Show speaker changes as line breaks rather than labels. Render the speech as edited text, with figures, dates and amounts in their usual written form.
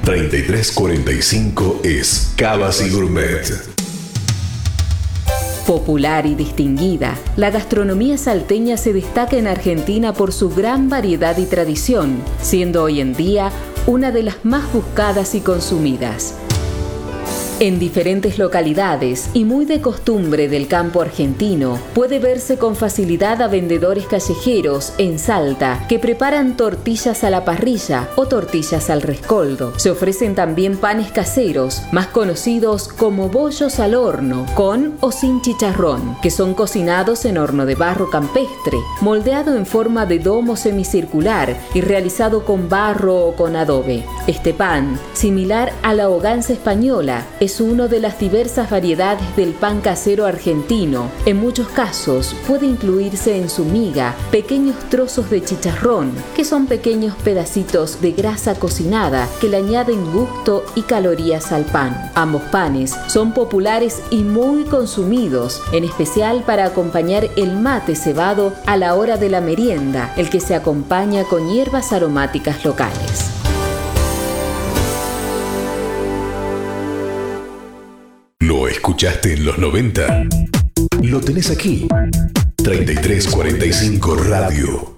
3345 es Cavas y Gourmet.
Popular y distinguida, la gastronomía salteña se destaca en Argentina por su gran variedad y tradición, siendo hoy en día una de las más buscadas y consumidas. En diferentes localidades y muy de costumbre del campo argentino, puede verse con facilidad a vendedores callejeros en Salta que preparan tortillas a la parrilla o tortillas al rescoldo. Se ofrecen también panes caseros, más conocidos como bollos al horno, con o sin chicharrón, que son cocinados en horno de barro campestre, moldeado en forma de domo semicircular y realizado con barro o con adobe. Este pan, similar a la hoganza española, es una de las diversas variedades del pan casero argentino. En muchos casos puede incluirse en su miga pequeños trozos de chicharrón, que son pequeños pedacitos de grasa cocinada que le añaden gusto y calorías al pan. Ambos panes son populares y muy consumidos, en especial para acompañar el mate cebado a la hora de la merienda, el que se acompaña con hierbas aromáticas locales.
¿Lo escuchaste en los 90? Lo tenés aquí. 3345 Radio.